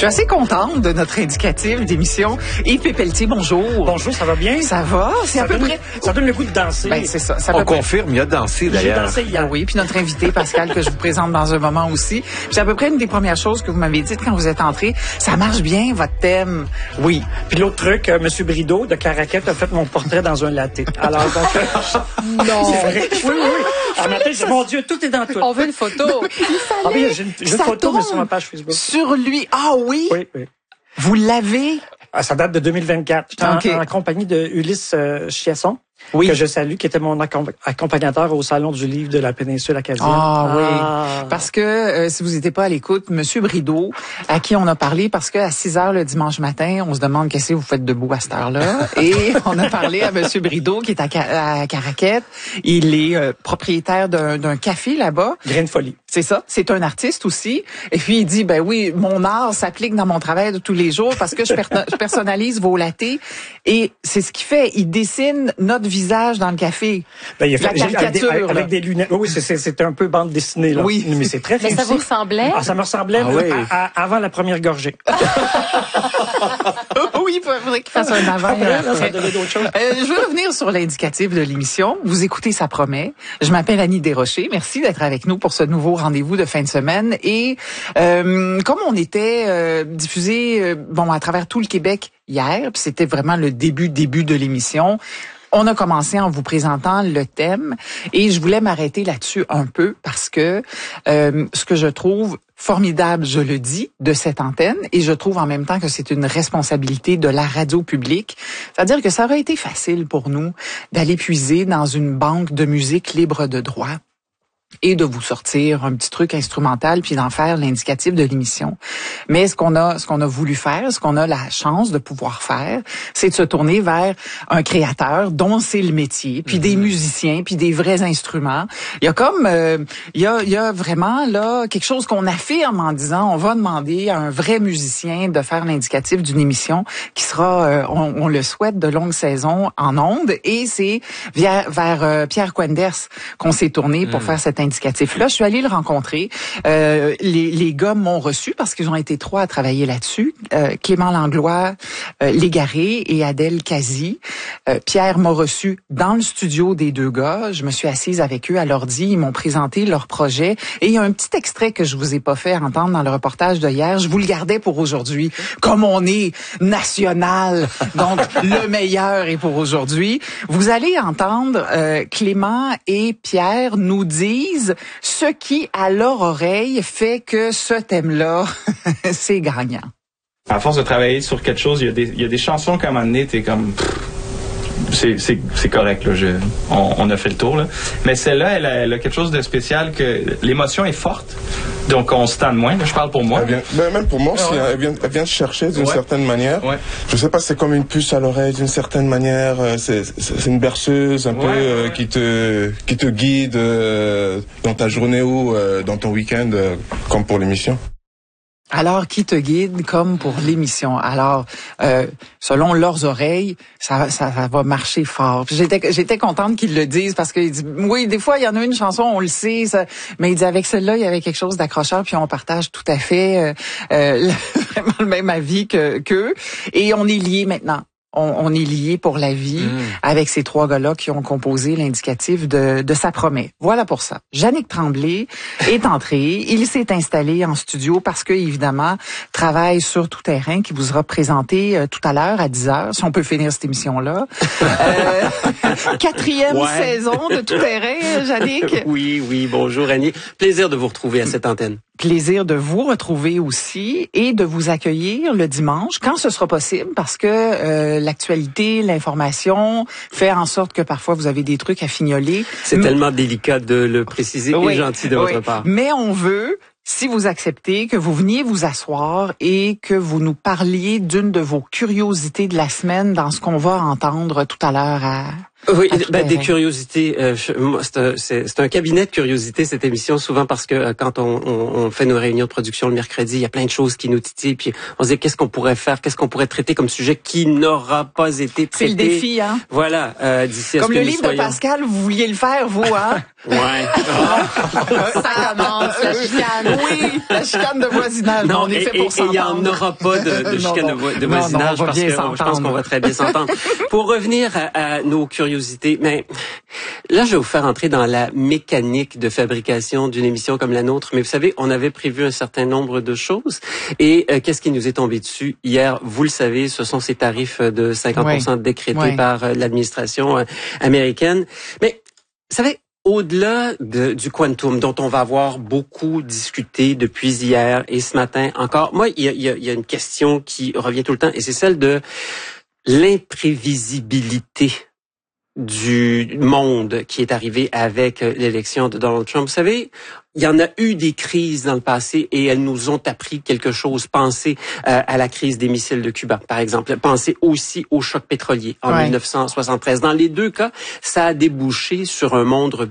suis assez contente de notre indicatif d'émission. Yves Pépeltier, bonjour. Bonjour, ça va bien? Ça va? C'est à peu près... Ça donne le goût de danser. Ben, c'est ça. On confirme, il y a dansé d'ailleurs. J'ai dansé hier. Oui, puis notre invité, Pascal, que je vous présente dans un moment aussi. Puis c'est à peu près une des premières choses que vous m'avez dites quand vous êtes entré. Ça marche bien, votre thème. Oui. Puis l'autre truc, M. Brideau de Caraquette a fait mon portrait dans un latte. Alors, donc... Non! C'est vrai. Oui. Un matin, j'ai dit, mon Dieu, tout est dans tout. On veut une photo. Il fallait. Ah oui, j'ai une photo, mais sur ma page Facebook. Sur lui. Ah oui? Oui. Vous l'avez? Ah, ça date de 2024. J'étais en compagnie de Ulysse Chiasson. Oui. Que je salue, qui était mon accompagnateur au Salon du livre de la péninsule acadienne. Ah oui, parce que si vous n'étiez pas à l'écoute, Monsieur Brideau, à qui on a parlé, parce que à 6h le dimanche matin, on se demande qu'est-ce que vous faites debout à cette heure-là, et on a parlé à Monsieur Brideau qui est à Caraquette. Il est propriétaire d'un café là-bas. Grain de folie. C'est ça, c'est un artiste aussi. Et puis il dit, ben oui, mon art s'applique dans mon travail de tous les jours parce que je personnalise vos lattés. Et c'est ce qu'il fait, il dessine notre visage dans le café. Ben, il a fait la caricature, avec des lunettes. Oui, c'était un peu bande dessinée là. Oui, mais c'est très réussi. Mais ça vous ressemblait? Ah, ça me ressemblait avant la première gorgée. Oui, il faudrait qu'il fasse un avant. Après, là, ça donnait d'autres choses. Je veux revenir sur l'indicatif de l'émission. Vous écoutez, ça promet. Je m'appelle Annie Desrochers. Merci d'être avec nous pour ce nouveau rendez-vous de fin de semaine. Et comme on était diffusé à travers tout le Québec hier, puis c'était vraiment le début de l'émission, on a commencé en vous présentant le thème et je voulais m'arrêter là-dessus un peu parce que ce que je trouve formidable, je le dis, de cette antenne, et je trouve en même temps que c'est une responsabilité de la radio publique. C'est-à-dire que ça aurait été facile pour nous d'aller puiser dans une banque de musique libre de droit et de vous sortir un petit truc instrumental puis d'en faire l'indicatif de l'émission. Mais ce qu'on a voulu faire, ce qu'on a la chance de pouvoir faire, c'est de se tourner vers un créateur dont c'est le métier, puis des musiciens, puis des vrais instruments. Il y a comme il y a vraiment là quelque chose qu'on affirme en disant on va demander à un vrai musicien de faire l'indicatif d'une émission qui sera on le souhaite de longue saison en ondes, et c'est vers Pierre Quenders qu'on s'est tourné pour faire cet indicatif-là. Je suis allée le rencontrer. Les gars m'ont reçu parce qu'ils ont été 3 à travailler là-dessus. Clément Langlois, Légaré et Adèle Kazi. Pierre m'a reçu dans le studio des 2 gars. Je me suis assise avec eux à l'ordi. Ils m'ont présenté leur projet. Et il y a un petit extrait que je vous ai pas fait entendre dans le reportage de hier. Je vous le gardais pour aujourd'hui. Comme on est national, donc le meilleur est pour aujourd'hui. Vous allez entendre Clément et Pierre nous disent ce qui, à leur oreille, fait que ce thème-là, c'est gagnant. À force de travailler sur quelque chose, il y a des chansons comme à un moment donné, t'es comme... C'est correct, là, on a fait le tour, là. Mais celle-là, elle a quelque chose de spécial, que l'émotion est forte, donc on se tend de moins, là, je parle pour moi. Même pour moi, elle vient chercher d'une certaine manière. Ouais. Je sais pas, c'est comme une puce à l'oreille d'une certaine manière, c'est une berceuse un peu qui te guide dans ta journée ou dans ton week-end, comme pour l'émission. Alors, qui te guide comme pour l'émission? Alors, selon leurs oreilles, ça va marcher fort. J'étais contente qu'ils le disent parce qu'ils disent, oui, des fois, il y en a une chanson, on le sait, mais ils disent, avec celle-là, il y avait quelque chose d'accrocheur, puis on partage tout à fait vraiment le même avis qu'eux. Et on est liés maintenant. On est liés pour la vie avec ces 3 gars-là qui ont composé l'indicatif de Ça promet. Voilà pour ça. Yannick Tremblay est entré. Il s'est installé en studio parce que, évidemment, travaille sur Tout terrain qui vous sera présenté tout à l'heure à 10h, si on peut finir cette émission-là. 4e saison de Tout terrain, Yannick. Oui, bonjour Annie. Plaisir de vous retrouver à cette antenne. Plaisir de vous retrouver aussi et de vous accueillir le dimanche, quand ce sera possible, parce que l'actualité, l'information fait en sorte que parfois vous avez des trucs à fignoler. C'est tellement délicat de le préciser et gentil de votre part. Mais on veut, si vous acceptez, que vous veniez vous asseoir et que vous nous parliez d'une de vos curiosités de la semaine dans ce qu'on va entendre tout à l'heure Oui, des curiosités. C'est un cabinet de curiosités, cette émission, souvent parce que quand on fait nos réunions de production le mercredi, il y a plein de choses qui nous titillent, puis on se dit qu'est-ce qu'on pourrait faire, qu'est-ce qu'on pourrait traiter comme sujet qui n'aura pas été traité. C'est le défi, hein? Voilà, d'ici à comme ce que le livre de Pascal, vous vouliez le faire, vous, hein? Ouais. Ça commence, la chicane. Oui, la chicane de voisinage. Non, on est fait pour s'entendre. Il n'y en aura pas de chicane de voisinage parce que je pense qu'on va très bien s'entendre. Pour revenir à nos curiosités, mais là, je vais vous faire entrer dans la mécanique de fabrication d'une émission comme la nôtre. Mais vous savez, on avait prévu un certain nombre de choses. Et qu'est-ce qui nous est tombé dessus hier? Vous le savez, ce sont ces tarifs de 50% décrétés par l'administration américaine. Mais, vous savez, au-delà du quantum dont on va avoir beaucoup discuté depuis hier et ce matin encore, moi, il y a une question qui revient tout le temps et c'est celle de l'imprévisibilité du monde qui est arrivé avec l'élection de Donald Trump. Vous savez, il y en a eu des crises dans le passé et elles nous ont appris quelque chose. Pensez à la crise des missiles de Cuba, par exemple. Pensez aussi au choc pétrolier en 1973. Dans les deux cas, ça a débouché sur un monde,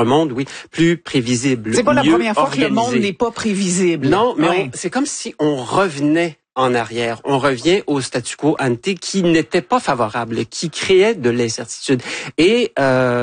plus prévisible. C'est pas la première fois organisé. Que le monde n'est pas prévisible. Non, mais c'est comme si on revenait en arrière. On revient au statu quo ante qui n'était pas favorable, qui créait de l'incertitude. Et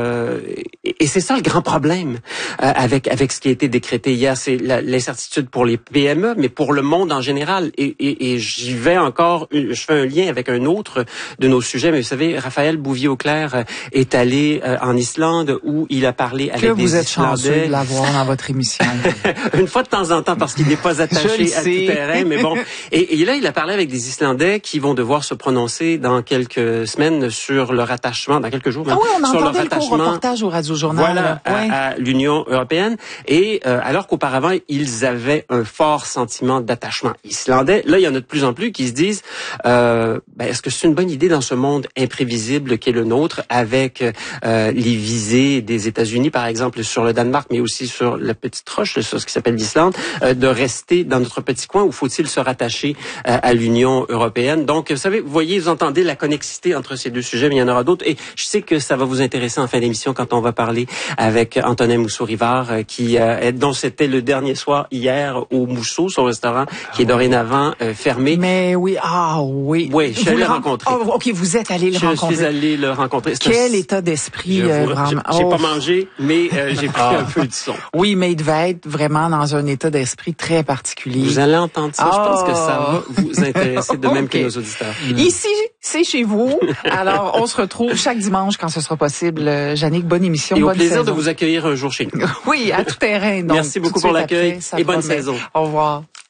c'est ça le grand problème avec ce qui a été décrété hier, c'est l'incertitude pour les PME, mais pour le monde en général. Et j'y vais encore, je fais un lien avec un autre de nos sujets, mais vous savez, Raphaël Bouvier-Auclair est allé en Islande où il a parlé avec des Islandais. Que vous êtes chanceux de l'avoir dans votre émission. Une fois de temps en temps, parce qu'il n'est pas attaché à tout terrain, mais bon. Et là, il a parlé avec des Islandais qui vont devoir se prononcer dans quelques semaines sur leur attachement, dans quelques jours même, on sur leur entendait attachement. Le reportage au Radio-Journal. Voilà, à l'Union européenne. Et alors qu'auparavant, ils avaient un fort sentiment d'attachement islandais. Là, il y en a de plus en plus qui se disent est-ce que c'est une bonne idée dans ce monde imprévisible qu'est le nôtre, avec les visées des États-Unis, par exemple, sur le Danemark, mais aussi sur la petite roche, sur ce qui s'appelle l'Islande, de rester dans notre petit coin, ou faut-il se rattacher à l'Union européenne? Donc, vous savez, vous entendez la connexité entre ces deux sujets, mais il y en aura d'autres. Et je sais que ça va vous intéresser en fin d'émission quand on va parler avec Antonin Mousseau-Rivard, dont c'était le dernier soir hier au Mousseau, son restaurant, qui est dorénavant fermé. Mais oui, Oui, je suis allé le rencontrer. Oh, OK, vous êtes allé le rencontrer. Je suis allé le rencontrer. Quel état d'esprit, vraiment. J'ai pas mangé, mais j'ai pris un peu de son. Oui, mais il devait être vraiment dans un état d'esprit très particulier. Vous allez entendre ça. Je pense que ça va vous intéresser de même que nos auditeurs. Ici, c'est chez vous. Alors, on se retrouve chaque dimanche quand ce sera possible. Jannick, bonne émission, bonne saison. Et au plaisir de vous accueillir un jour chez nous. Oui, à tout terrain. Donc, merci beaucoup pour l'accueil et bonne saison. Au revoir.